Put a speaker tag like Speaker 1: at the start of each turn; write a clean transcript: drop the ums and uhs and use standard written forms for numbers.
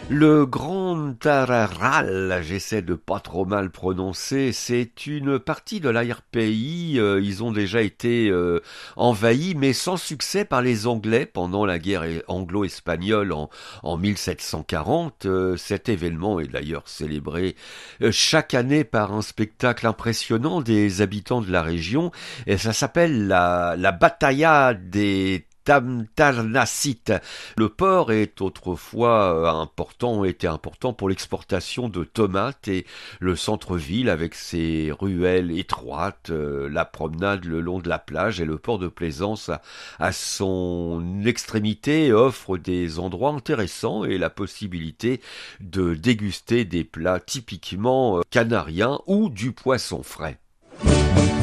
Speaker 1: Le Grand Tararral, j'essaie de pas trop mal prononcer, c'est une partie de l'arrière-pays. Ils ont déjà été envahis, mais sans succès par les Anglais pendant la guerre anglo-espagnole en 1740. Cet événement est d'ailleurs célébré chaque année par un spectacle impressionnant des habitants de la région. Et ça s'appelle la Batalla des Tamtarnacite. Le port est autrefois était important pour l'exportation de tomates et le centre-ville avec ses ruelles étroites, la promenade le long de la plage et le port de plaisance à son extrémité offre des endroits intéressants et la possibilité de déguster des plats typiquement canariens ou du poisson frais.